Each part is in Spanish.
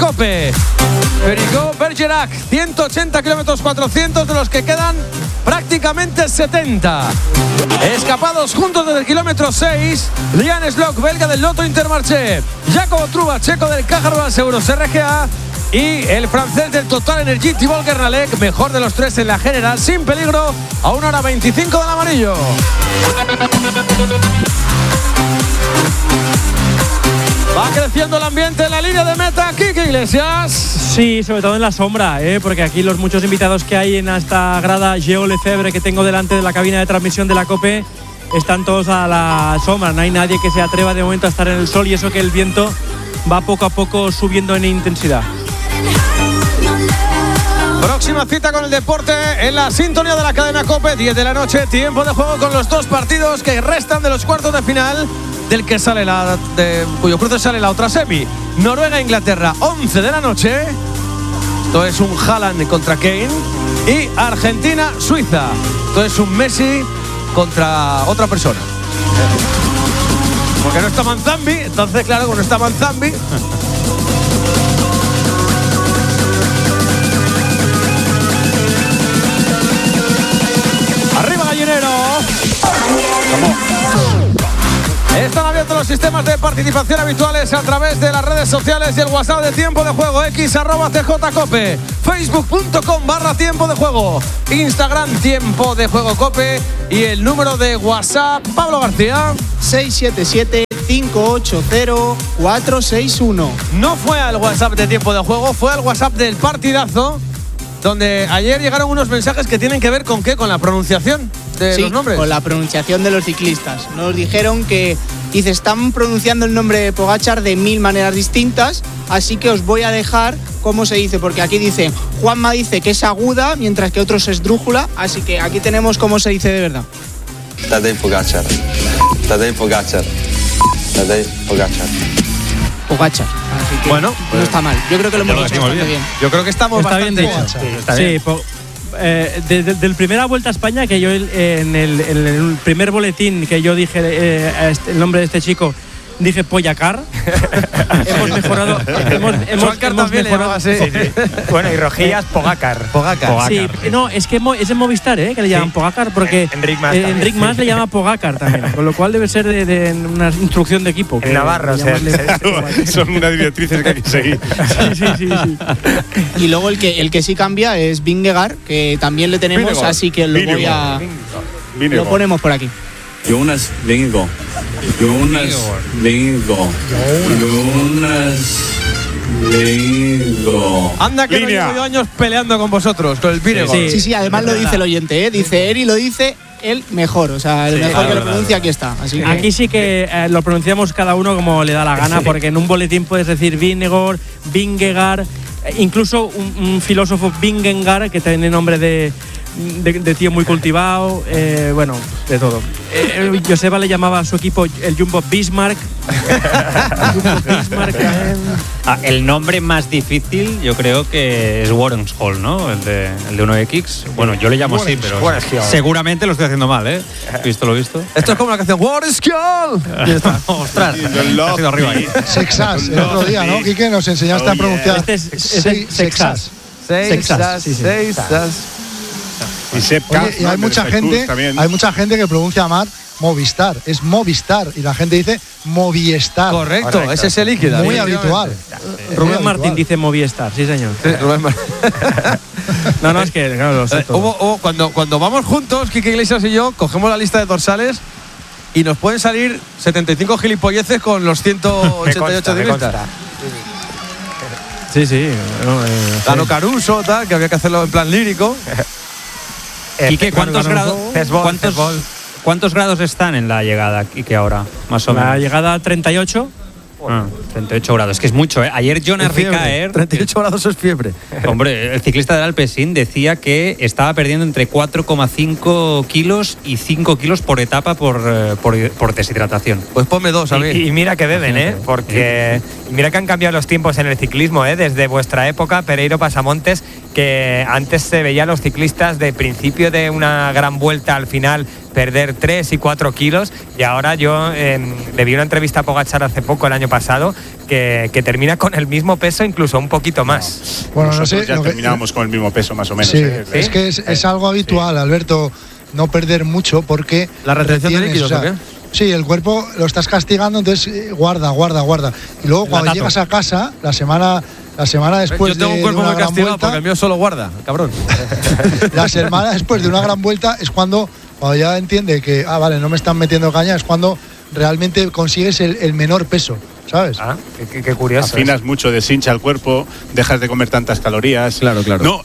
COPE. Perigó-Bergerac, 180 kilómetros 400, de los que quedan prácticamente 70. Escapados juntos desde el kilómetro 6, Lian Slock, belga del Lotto Intermarché, Jacobo Truba, checo del Caja Rural Seguros RGA, y el francés del Total Energy, Thibaut Guernalec, mejor de los tres en la general, sin peligro, a 1 hora 25 del amarillo. Va creciendo el ambiente en la línea de meta, Quique Iglesias. Sí, sobre todo en la sombra, porque aquí los muchos invitados que hay en esta grada Geo Lefebvre que tengo delante de la cabina de transmisión de la COPE están todos a la sombra. No hay nadie que se atreva de momento a estar en el sol, y eso que el viento va poco a poco subiendo en intensidad. Próxima cita con el deporte en la sintonía de la cadena COPE, 10 de la noche, tiempo de juego con los dos partidos que restan de los cuartos de final, del que sale cuyo cruce sale la otra semi. Noruega-Inglaterra, 11 de la noche. Esto es un Haaland contra Kane. Y Argentina-Suiza. Esto es un Messi contra otra persona. Porque no está Manzambi, entonces claro, cuando está Manzambi. ¡Arriba, Gallinero! Están abiertos los sistemas de participación habituales a través de las redes sociales y el WhatsApp de Tiempo de Juego, x@tjcope, facebook.com/tiempo de juego, Instagram Tiempo de Juego Cope, y el número de WhatsApp, Pablo García, 677-580-461. No fue al WhatsApp de Tiempo de Juego, fue al WhatsApp del partidazo, donde ayer llegaron unos mensajes que tienen que ver con ¿qué? Con la pronunciación de los nombres. Con la pronunciación de los ciclistas. Nos dijeron que están pronunciando el nombre de Pogačar de 1000 maneras distintas, así que os voy a dejar cómo se dice, porque aquí dice, Juanma dice que es aguda, mientras que otros es drújula, así que aquí tenemos cómo se dice de verdad. Tadej Pogačar. Tadej Pogačar. Tadej Pogačar. Pogačar. Así que bueno, no está mal. Yo creo que lo hemos dicho bastante bien. Yo creo que estamos está bastante bien dicho. Sí, del primera vuelta a España, que yo en el primer boletín que yo dije el nombre de este chico, dije Poyacar. Hemos mejorado. Hemos mejorado así. Sí. Bueno, y Rojillas, Pogacar. Sí, no, es que es en Movistar, que le llaman Pogacar, porque Enric Mas le llama Pogacar también, con lo cual debe ser de una instrucción de equipo. En Navarra, son unas directrices que hay que seguir. Sí. Y luego el que sí cambia es Vingegaard, que también le tenemos, Vingegaard. así que lo ponemos por aquí. Jonas Vingegaard. Jonas Vingegaard. Anda que no llevo yo años peleando con vosotros, con el Vingegaard. Sí, además lo dice el oyente, dice Eri, lo dice el mejor, o sea, el mejor que lo pronuncia aquí está. Así que aquí sí que lo pronunciamos cada uno como le da la gana, porque en un boletín puedes decir Vingegaard, incluso un filósofo Vingegaard, que tiene nombre de tío muy cultivado, bueno, de todo. Joseba le llamaba a su equipo el Jumbo Bismarck. El nombre más difícil yo creo que es Warrenshall, ¿no? El de 1X. Bueno, yo le llamo así, pero seguramente lo estoy haciendo mal, ¿eh? ¿Visto lo visto? Esto es como la canción Warrenshall. ¡Ostras! Ha sido arriba ahí. Sexas, el otro día, ¿no, Quique? Nos enseñaste a pronunciar. Este es Sexas. Sexas. Y Oye, y hay mucha gente que pronuncia mal Movistar, es Movistar, y la gente dice Movistar. Correcto, ese es el líquido. Muy habitual. Rubén Martín dice Movistar, sí señor. Sí, Rubén Martín. No, es que claro, lo sé todo. Cuando vamos juntos, Quique Iglesias y yo, cogemos la lista de dorsales y nos pueden salir 75 gilipolleces con los 188 ciclistas. Sí. Dano Caruso, tal, que había que hacerlo en plan lírico. Quique, ¿cuántos grados están en la llegada, Quique, ahora? Más o menos. La llegada 38. 38 grados, es que es mucho, ¿eh? Ayer Jonas Ricaer, 38 grados es fiebre. Hombre, el ciclista del Alpecin decía que estaba perdiendo entre 4,5 kilos y 5 kilos por etapa por deshidratación. Pues ponme 2 a mí. Y mira que beben, ¿eh? Porque mira que han cambiado los tiempos en el ciclismo, ¿eh? Desde vuestra época, Pereiro Pasamontes, que antes se veía a los ciclistas de principio de una gran vuelta al final perder 3 y 4 kilos, y ahora yo le vi una entrevista a Pogačar hace poco, el año pasado, que termina con el mismo peso, incluso un poquito más. Bueno, nosotros ya terminábamos con el mismo peso más o menos. Sí, es que es algo habitual, Alberto, no perder mucho porque… ¿La retención de líquidos o qué? Sí, el cuerpo lo estás castigando, entonces guarda. Y luego cuando llegas a casa, la semana después yo tengo un cuerpo muy castigado porque el mío solo guarda, cabrón. La semana después de una gran vuelta es cuando ya entiende que, vale, no me están metiendo caña, es cuando realmente consigues el menor peso, ¿sabes? Qué curioso. Afinas mucho, deshincha el cuerpo, dejas de comer tantas calorías. Claro. No,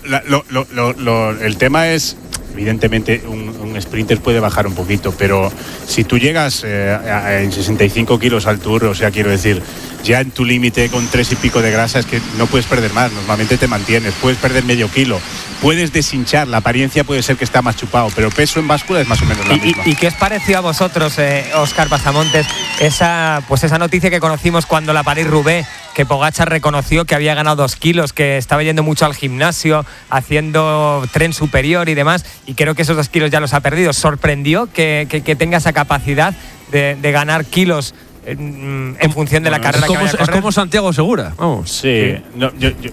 el tema es… Evidentemente un sprinter puede bajar un poquito, pero si tú llegas en 65 kilos al Tour, o sea, quiero decir, ya en tu límite con 3 y pico de grasa, es que no puedes perder más, normalmente te mantienes, puedes perder medio kilo, puedes deshinchar, la apariencia puede ser que está más chupado, pero peso en báscula es más o menos la misma. ¿Y qué os pareció a vosotros, Óscar Pasamontes, esa noticia que conocimos cuando la París-Roubaix, que Pogačar reconoció que había ganado 2 kilos, que estaba yendo mucho al gimnasio, haciendo tren superior y demás, y creo que esos 2 kilos ya los ha perdido? ¿Sorprendió que tenga esa capacidad de ganar kilos en función de la carrera que vaya a correr? Es como Santiago Segura, vamos. Sí, no,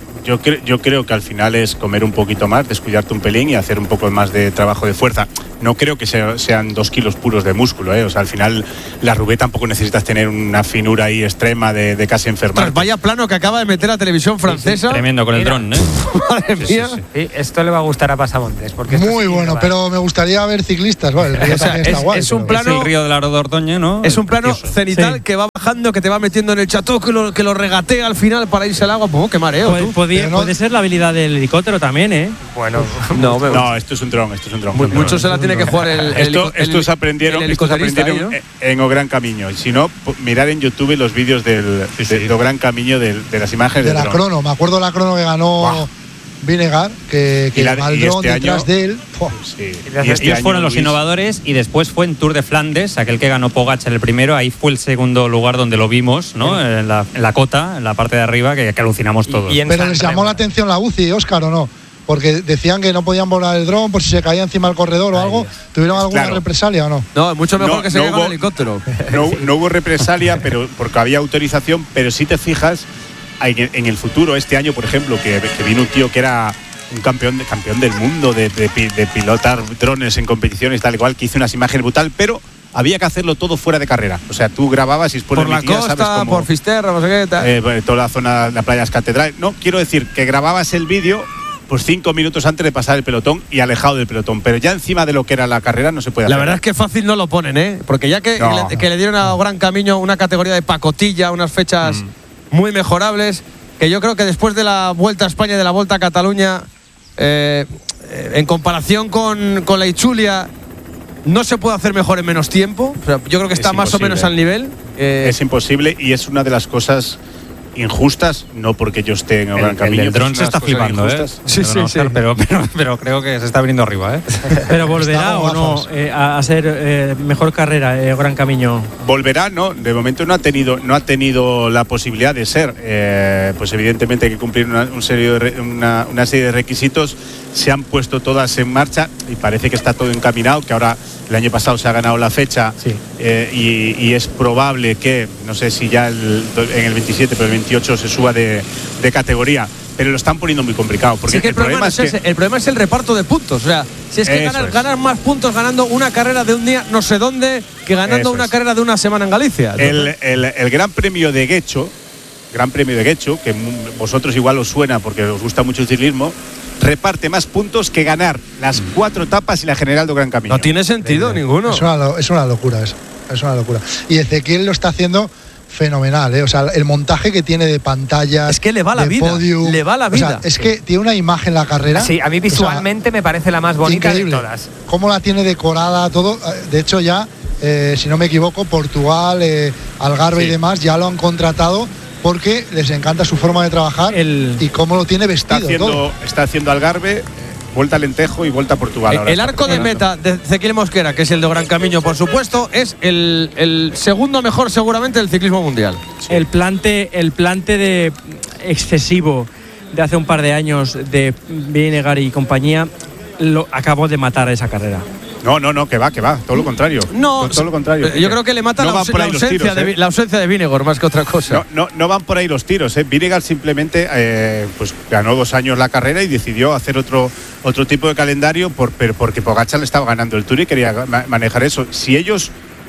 yo creo que al final es comer un poquito más, descuidarte un pelín y hacer un poco más de trabajo de fuerza. No creo que sean 2 kilos puros de músculo, O sea, al final la Roubaix tampoco necesitas tener una finura ahí extrema de casi enfermar. Vaya plano que acaba de meter la televisión francesa. Sí, tremendo con el dron, Madre mía. Sí, esto le va a gustar a Pasamontes. Porque muy bueno, pero me gustaría ver ciclistas, ¿vale? El río también está guay, es un plano, es el río de la Dordogne, ¿no? Es un plano cenital que va bajando, que te va metiendo en el cható, que lo regatea al final para irse al agua. Pues qué mareo. Puede ser la habilidad del helicóptero también, Bueno, no, esto es un dron. Mucho se la tiene que jugar estos aprendieron en O Gran Camino. Y si no, mirar en YouTube los vídeos del O Gran Camino de las imágenes de la crono. Me acuerdo la crono que ganó Vinegar, que va el dron detrás de él. Ellos fueron los innovadores, y después fue en Tour de Flandes, aquel que ganó Pogačar el primero. Ahí fue el segundo lugar donde lo vimos, ¿no? En la cota, en la parte de arriba, que alucinamos todos. Pero les llamó la atención la UCI, Óscar, ¿o no? Porque decían que no podían volar el dron por si se caía encima del corredor o algo. ¿Tuvieron alguna represalia o no? No, es mucho mejor que se llegue al helicóptero. No hubo represalia, pero porque había autorización, pero si te fijas, en el futuro, este año, por ejemplo, que vino un tío que era un campeón del mundo de pilotar drones en competiciones tal y cual, que hizo unas imágenes brutal, pero había que hacerlo todo fuera de carrera. O sea, tú grababas y después por la costa, ¿sabes? Como, por Fisterra, no sé qué tal. Toda la zona, la playa Catedral. No, quiero decir que grababas el vídeo pues 5 minutos antes de pasar el pelotón y alejado del pelotón, pero ya encima de lo que era la carrera no se puede hacer. La verdad es que fácil no lo ponen, porque ya que le dieron a Gran Camino una categoría de pacotilla, unas fechas muy mejorables, que yo creo que después de la Vuelta a España y de la Vuelta a Cataluña, en comparación con la Itzulia, no se puede hacer mejor en menos tiempo. O sea, yo creo que está más o menos al nivel. Es imposible, y es una de las cosas injustas, no porque yo esté en el Gran Camino. El dron se está flipando, Sí. Pero creo que se está viniendo arriba, Pero volverá o no a ser mejor carrera Gran Camino. Volverá, no. De momento no ha tenido la posibilidad de ser. Pues evidentemente hay que cumplir una serie de requisitos. Se han puesto todas en marcha y parece que está todo encaminado, que ahora el año pasado se ha ganado la fecha, y es probable que, no sé si ya en el 27, pero el 28 se suba de categoría, pero lo están poniendo muy complicado. Porque el problema es el reparto de puntos. O sea, si es que ganar más puntos ganando una carrera de un día no sé dónde que ganando una carrera de una semana en Galicia. El Gran Premio de Guecho, que vosotros igual os suena porque os gusta mucho el ciclismo, reparte más puntos que ganar las 4 etapas y la general de Gran Camino. No tiene sentido ninguno. Es una locura eso. Es una locura. Y Ezequiel lo está haciendo fenomenal, O sea, el montaje que tiene de pantallas, es que le va la vida. Podium, le va la vida. O sea, es que tiene una imagen la carrera. Sí, a mí visualmente me parece la más bonita increíble. De todas. Cómo la tiene decorada, todo. De hecho, ya, si no me equivoco, Portugal, Algarve y demás ya lo han contratado, porque les encanta su forma de trabajar y cómo lo tiene vestido. Está haciendo Algarve, Vuelta a Alentejo y Vuelta a Portugal. El arco de meta de Ezequiel Mosquera, que es el de Gran Camino, por supuesto, es el segundo mejor seguramente del ciclismo mundial. Sí. El plante de excesivo de hace un par de años de Vinegar y compañía lo acabó de matar esa carrera. No, que va, todo lo contrario. No, todo lo contrario. Yo creo que le mata la ausencia de Vingegaard más que otra cosa. No van por ahí los tiros. Vingegaard simplemente pues ganó 2 años la carrera y decidió hacer otro tipo de calendario porque Pogačar le estaba ganando el Tour y quería manejar eso. Si ellos,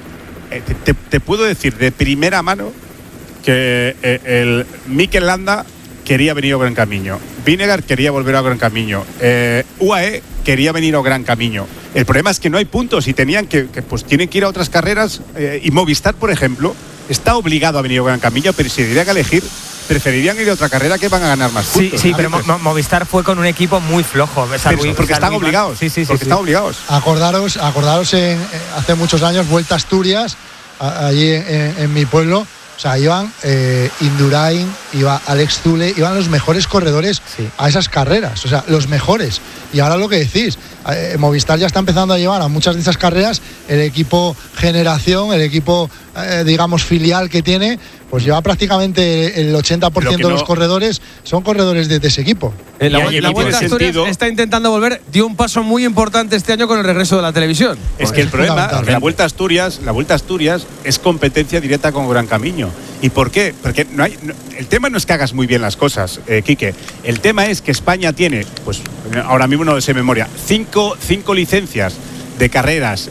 te puedo decir de primera mano que el Mikel Landa quería venir a Gran Camino, Vingegaard quería volver a Gran Camino, UAE quería venir a Gran Camino. El problema es que no hay puntos y tienen que ir a otras carreras, y Movistar, por ejemplo, está obligado a venir a Gran Camino, pero si tendría que elegir, preferirían ir a otra carrera que van a ganar más puntos. Sí, pero Movistar fue con un equipo muy flojo. Porque están obligados. Están obligados. Acordaros hace muchos años, Vuelta a Asturias, allí en mi pueblo. O sea, iban Indurain, iba Alex Zule, iban los mejores corredores a esas carreras, o sea, los mejores. Y ahora lo que decís, Movistar ya está empezando a llevar a muchas de esas carreras el equipo generación, el equipo, digamos, filial que tiene, pues lleva prácticamente el 80% de los corredores, son corredores de ese equipo. La Vuelta a Asturias está intentando volver, dio un paso muy importante este año con el regreso de la televisión. Es que el problema, la Vuelta a Asturias es competencia directa con Gran Camino. ¿Y por qué? Porque el tema no es que hagas muy bien las cosas, Quique. El tema es que España tiene, pues ahora mismo no lo sé de memoria, 5 licencias de carreras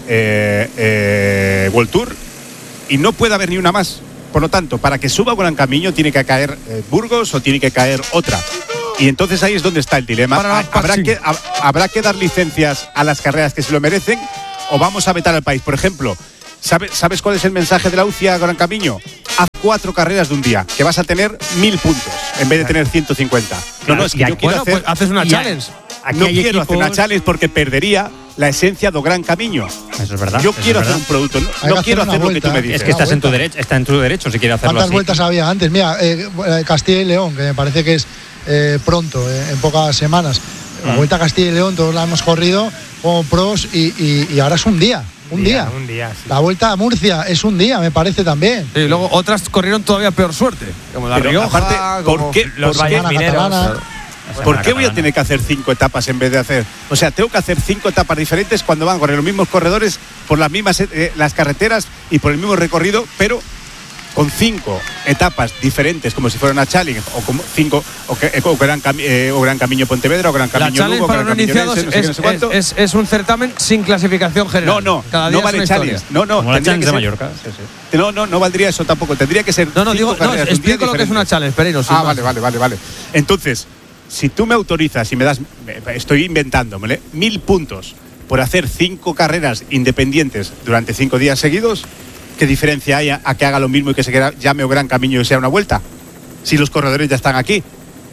World Tour y no puede haber ni una más. Por lo tanto, para que suba Gran Camino tiene que caer Burgos o tiene que caer otra. Y entonces ahí es donde está el dilema. ¿Habrá que dar licencias a las carreras que se lo merecen o vamos a vetar al país? Por ejemplo, ¿sabes cuál es el mensaje de la UCI a Gran Camino? Haz 4 carreras de un día, que vas a tener 1000 puntos en vez de tener 150. Es que yo quiero hacer. Pues haces una challenge. No quiero hacer una challenge porque perdería la esencia de Gran Camino. Eso es verdad. Yo quiero hacer un producto, no quiero hacer lo que tú me dices. Es que está en tu derecho si quieres hacerlo ¿Cuántas así? vueltas había antes? Mira, Castilla y León, que me parece que es pronto, en pocas semanas. La Vuelta a Castilla y León, todos la hemos corrido como pros y ahora es un día. Un día. Sí. La Vuelta a Murcia es un día, me parece también. Y luego otras corrieron todavía peor suerte. Como la Rioja, aparte, ¿por qué los Catalana? ¿Por qué voy a tener que hacer 5 etapas en vez de hacer? O sea, tengo que hacer 5 etapas diferentes cuando van a correr los mismos corredores por las mismas las carreteras y por el mismo recorrido, pero con 5 etapas diferentes, como si fuera una challenge, o como 5 o Gran Camino Pontevedra, o Gran Camino Lugo, o Gran Camino Orense, es un certamen sin clasificación general. No vale challenge. Como la challenge de Mallorca. Sí. No valdría eso tampoco. Tendría que ser. Explico lo que es una challenge, Pereiro. Vale. Entonces, si tú me autorizas y me das, estoy inventándomele, 1000 puntos por hacer 5 carreras independientes durante 5 días seguidos, ¿qué diferencia hay a que haga lo mismo y que se llame o Gran Camino y sea una vuelta? Si los corredores ya están aquí.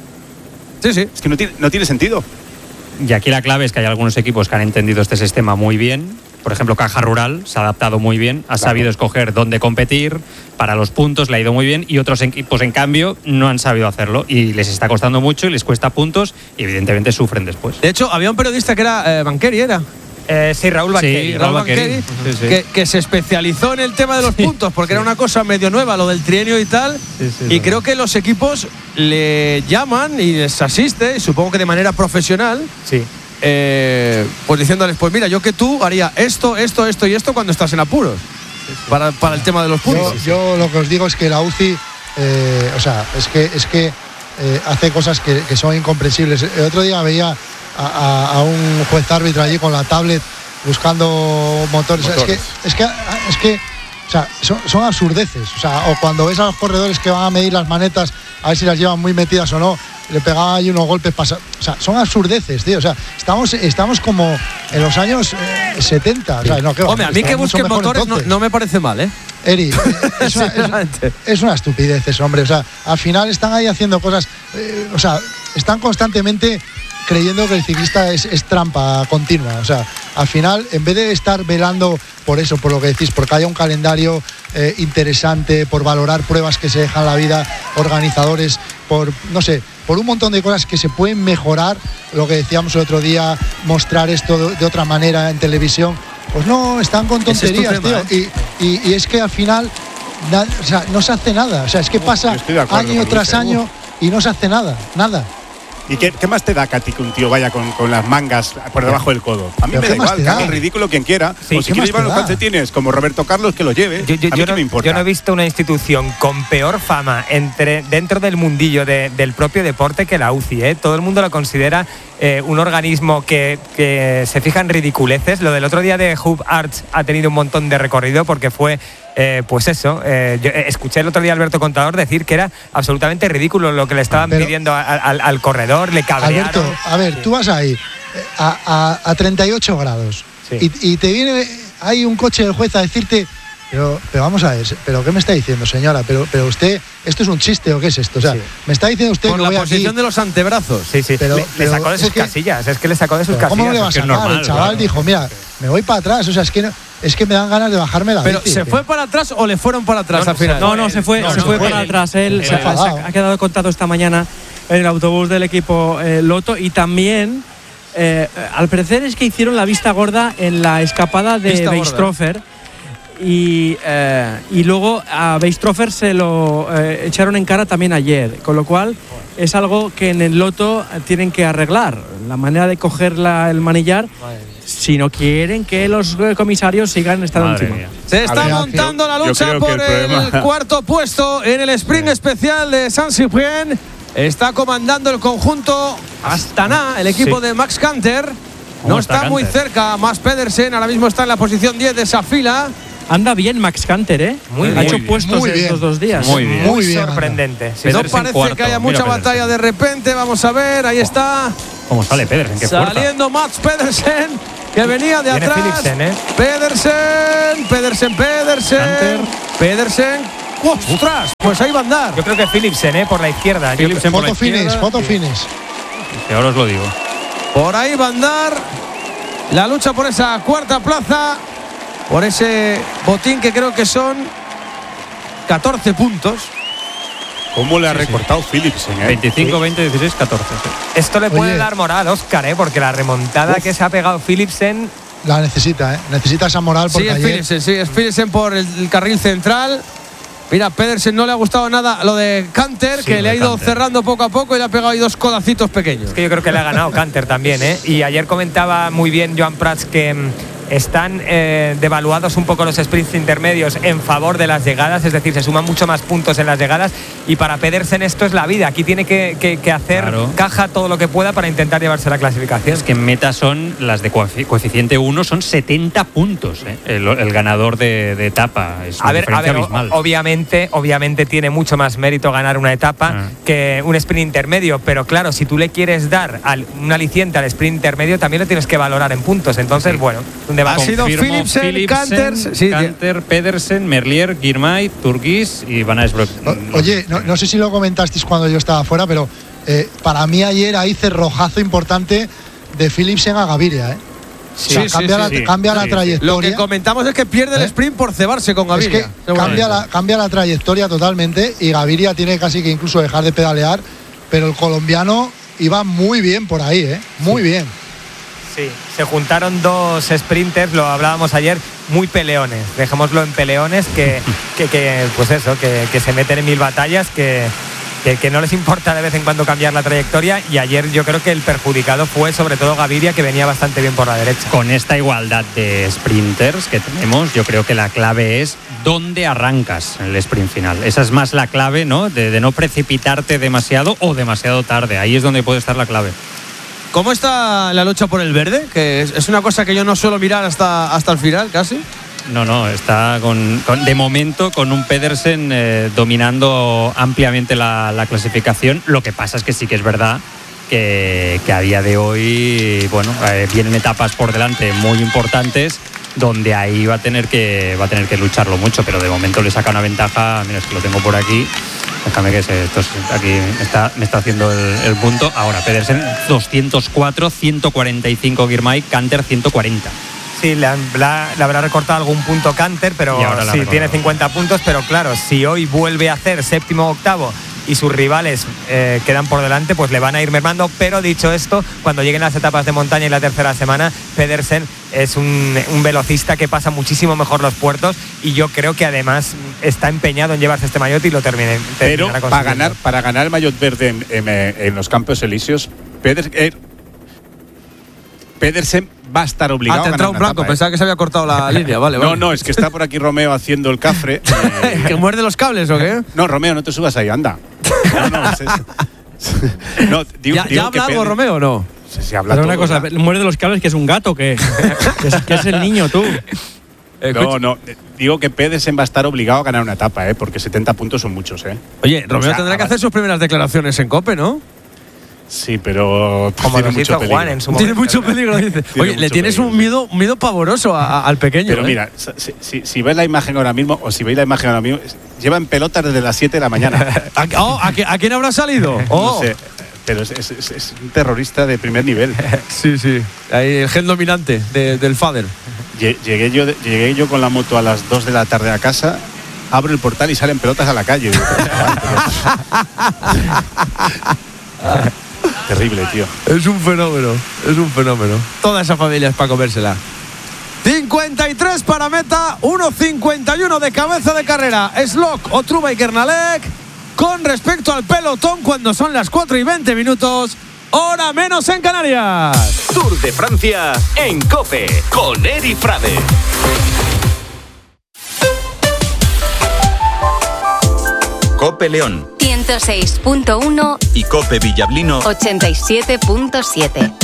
Sí. Es que no tiene sentido. Y aquí la clave es que hay algunos equipos que han entendido este sistema muy bien. Por ejemplo, Caja Rural se ha adaptado muy bien, ha sabido escoger dónde competir, para los puntos le ha ido muy bien, y otros equipos, en cambio, no han sabido hacerlo y les está costando mucho y les cuesta puntos y evidentemente sufren después. De hecho, había un periodista que era Banqueri, ¿era? Sí, Raúl Banqueri. Raúl Banqueri, que se especializó en el tema de los puntos, porque era una cosa medio nueva, lo del trienio y tal. Y creo que los equipos le llaman y les asiste, supongo que de manera profesional. Sí. Pues diciéndoles, pues mira, yo que tú haría esto y esto cuando estás en apuros. Para el tema de los puntos. Yo lo que os digo es que la UCI, es que hace cosas que son incomprensibles. El otro día veía a un juez árbitro allí con la tablet buscando motores. Es que o sea, son absurdeces. O sea, o cuando ves a los corredores que van a medir las manetas a ver si las llevan muy metidas o no, le pegaban ahí unos golpes o sea, son absurdeces, tío. O sea, estamos como en los años 70. O sea, hombre, a mí que busquen motores no me parece mal, ¿eh? Eri, es una estupidez eso, hombre. O sea, al final están ahí haciendo cosas. O sea, están constantemente creyendo que el ciclista es trampa continua. O sea, al final, en vez de estar velando por eso, por lo que decís, porque haya un calendario interesante, por valorar pruebas que se dejan la vida, organizadores, por un montón de cosas que se pueden mejorar, lo que decíamos el otro día, mostrar esto de otra manera en televisión, pues no, están con tonterías, tío. Y es que al final no se hace nada. O sea, es que pasa año tras año y no se hace nada. ¿Y qué más te da, Katy, que un tío vaya con las mangas por debajo del codo? A mí me da igual, que haga el ridículo quien quiera. Sí, o si quiere llevar los calcetines como Roberto Carlos, que lo lleve. A mí qué me importa. Yo no he visto una institución con peor fama dentro del mundillo del propio deporte que la UCI, ¿eh? Todo el mundo lo considera un organismo que se fija en ridiculeces. Lo del otro día de Hub Arts ha tenido un montón de recorrido porque fue, pues eso, yo escuché el otro día a Alberto Contador decir que era absolutamente ridículo lo que le estaban pidiendo al corredor, le cabrearon. Alberto, a ver, tú vas ahí a 38 grados y te viene ahí un coche del juez a decirte, pero vamos a ver, ¿pero qué me está diciendo, señora? Pero usted, ¿esto es un chiste o qué es esto? O sea, me está diciendo usted por que la voy posición aquí, de los antebrazos. Sí, le sacó de sus casillas, es que le sacó de sus casillas. ¿Cómo le va a sacar? normal, El chaval dijo, mira, me voy para atrás, o sea, es que me dan ganas de bajarme la Pero bici. ¿se fue para atrás o le fueron para atrás al final? No, se fue para atrás. Él se ha quedado contado esta mañana en el autobús del equipo Lotto y también, al parecer es que hicieron la vista gorda en la escapada de Weistrofer. Y luego a Weistrofer se lo echaron en cara también ayer, con lo cual es algo que en el Lotto tienen que arreglar, la manera de coger el manillar, si no quieren que los comisarios sigan estando encima. Se está montando la lucha por el cuarto puesto en el sprint especial de Saint-Cyprien. Está comandando el conjunto Astana, el equipo de Max Canter. No está muy cerca Mads Pedersen, ahora mismo está en la posición 10 de esa fila. Anda bien Max Canter, ¿eh? Ha hecho puestos estos 2 días. Muy sorprendente. Sí. No parece que haya mucha batalla de repente. Vamos a ver, ahí está. ¿Cómo sale Pedersen? ¿Qué fuerza? Saliendo Mads Pedersen, que venía de atrás. Philipsen, ¿eh? Pedersen. ¡Ostras! Pues ahí va a andar. Yo creo que Philipsen, por la izquierda. Foto finish. Que ahora os lo digo. Por ahí va a andar la lucha por esa cuarta plaza, por ese botín que creo que son 14 puntos. ¿Cómo le ha recortado Philipsen? 25, 20, 16, 14. Sí. Esto le puede dar moral a Óscar, porque la remontada que se ha pegado Philipsen la necesita, necesita esa moral porque es Philipsen por el carril central. Mira, Pedersen no le ha gustado nada lo de Canter, que le ha ido cerrando poco a poco y le ha pegado ahí 2 codacitos pequeños. Es que yo creo que le ha ganado Canter también, Y ayer comentaba muy bien Joan Prats que están devaluados un poco los sprints intermedios en favor de las llegadas, es decir, se suman mucho más puntos en las llegadas y para Pedersen esto es la vida, aquí tiene que hacer caja todo lo que pueda para intentar llevarse la clasificación. Es que en meta son las de coeficiente 1, son 70 puntos, el ganador de etapa, es una diferencia abismal. Obviamente tiene mucho más mérito ganar una etapa que un sprint intermedio, pero claro, si tú le quieres dar un aliciente al sprint intermedio también lo tienes que valorar en puntos, entonces ha sido Philipsen, Canter, Pedersen, Merlier, Girmay, Turquís y Van Aysbroek. Oye, no sé si lo comentasteis cuando yo estaba fuera, pero para mí ayer hay cerrojazo importante de Philipsen a Gaviria, cambia la trayectoria. Lo que comentamos es que pierde el sprint por cebarse con Gaviria. Es que cambia la trayectoria totalmente y Gaviria tiene casi que incluso dejar de pedalear, pero el colombiano iba muy bien por ahí, muy bien. Sí, se juntaron 2 sprinters, lo hablábamos ayer, muy peleones. Dejémoslo en peleones que se meten en 1000 batallas, que no les importa de vez en cuando cambiar la trayectoria. Y ayer yo creo que el perjudicado fue sobre todo Gaviria, que venía bastante bien por la derecha. Con esta igualdad de sprinters que tenemos, yo creo que la clave es dónde arrancas en el sprint final. Esa es más la clave, ¿no? De no precipitarte demasiado o demasiado tarde. Ahí es donde puede estar la clave. ¿Cómo está la lucha por el verde? Que es una cosa que yo no suelo mirar hasta el final, casi. No, está de momento con un Pedersen dominando ampliamente la clasificación. Lo que pasa es que sí que es verdad que a día de hoy, vienen etapas por delante muy importantes donde ahí va a tener que lucharlo mucho, pero de momento le saca una ventaja. Mira, es que lo tengo por aquí. Déjame que aquí me está haciendo el punto. Ahora, Pedersen 204, 145 Girmay, Canter 140. Sí, le habrá recortado algún punto Canter, pero sí, tiene 50 puntos. Pero claro, si hoy vuelve a hacer séptimo o octavo y sus rivales quedan por delante, pues le van a ir mermando. Pero dicho esto, cuando lleguen las etapas de montaña y la tercera semana, Pedersen es un velocista que pasa muchísimo mejor los puertos, y yo creo que además está empeñado en llevarse este maillot y lo terminará Pero consiguiendo. para ganar el maillot verde en los Campos Elíseos, Pedersen va a estar obligado a ganar entrado un una blanco, etapa, pensaba que se había cortado la línea, vale. No, es que está por aquí Romeo haciendo el cafre. ¿Que muerde los cables o qué? No, Romeo, no te subas ahí, anda. ¿Ya habla algo Romeo o no? Sí, habla Pero todo, una cosa, ¿verdad? muerde los cables, que es un gato, que es el niño, tú. Digo que Pedersen va a estar obligado a ganar una etapa, porque 70 puntos son muchos, Oye, Romeo tendrá que hacer sus primeras declaraciones en COPE, ¿no? Sí, pero como tiene nos mucho hizo peligro. Juan en su momento. Tiene mucho peligro, dice. Oye, le tienes un miedo pavoroso al pequeño. Pero mira, si ves la imagen ahora mismo, lleva en pelotas desde las 7 de la mañana. ¿A quién habrá salido? No sé, pero es un terrorista de primer nivel. Sí. Ahí el gen dominante del Fader. Llegué yo con la moto a las 2 de la tarde a casa, abro el portal y salen pelotas a la calle. Digo, terrible, tío. Es un fenómeno. Toda esa familia es para comérsela. 53 para meta, 1.51 de cabeza de carrera. Slock, Otruba y Kernalek. Con respecto al pelotón, cuando son las 4:20, hora menos en Canarias. Tour de Francia en COPE con Eri Frade. COPE León 106.1 y COPE Villablino 87.7.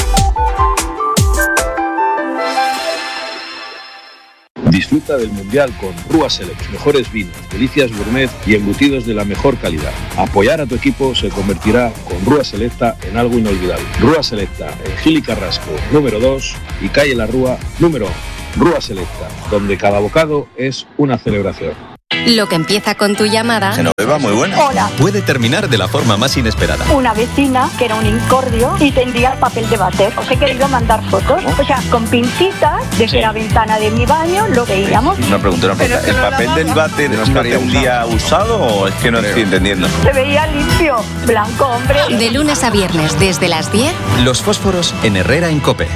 Disfruta del Mundial con Rúa Select, mejores vinos, delicias gourmet y embutidos de la mejor calidad. Apoyar a tu equipo se convertirá con Rúa Selecta en algo inolvidable. Rúa Selecta en Gil y Carrasco, número 2 y calle La Rúa, número 1. Rúa Selecta, donde cada bocado es una celebración. Lo que empieza con tu llamada. Genoveva, muy buena. Hola. Puede terminar de la forma más inesperada. Una vecina que era un incordio y tendría el papel de váter. Os he querido mandar fotos. O sea, con pincitas, desde la ventana de mi baño lo veíamos. Una pregunta. ¿El papel del váter no tendría usado o es que no estoy entendiendo? Se veía limpio, blanco, hombre. De lunes a viernes, desde las 10. Los fósforos en Herrera en COPE.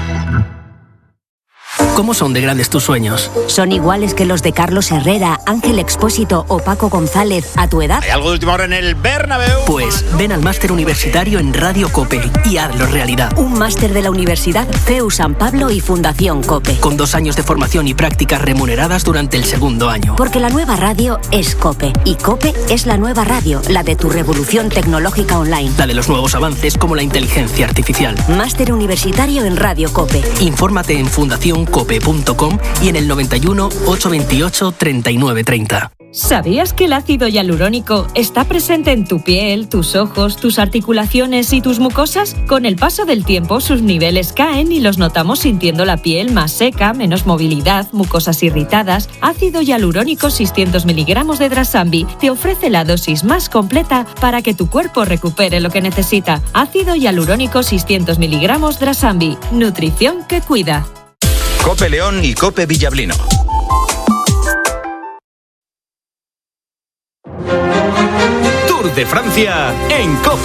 ¿Cómo son de grandes tus sueños? ¿Son iguales que los de Carlos Herrera, Ángel Expósito o Paco González a tu edad? ¿Hay algo de última hora en el Bernabéu? Pues ven al máster universitario en Radio COPE y hazlo realidad. Un máster de la Universidad CEU San Pablo y Fundación COPE. Con 2 años de formación y prácticas remuneradas durante el segundo año. Porque la nueva radio es COPE. Y COPE es la nueva radio, la de tu revolución tecnológica online. La de los nuevos avances como la inteligencia artificial. Máster universitario en Radio COPE. Infórmate en fundacioncope.com y en el 91 828 3930. ¿Sabías que el ácido hialurónico está presente en tu piel, tus ojos, tus articulaciones y tus mucosas? Con el paso del tiempo, sus niveles caen y los notamos sintiendo la piel más seca, menos movilidad, mucosas irritadas. Ácido hialurónico 600 miligramos de Drasambi te ofrece la dosis más completa para que tu cuerpo recupere lo que necesita. Ácido hialurónico 600 miligramos Drasambi. Nutrición que cuida. COPE León y COPE Villablino. Tour de Francia en COPE.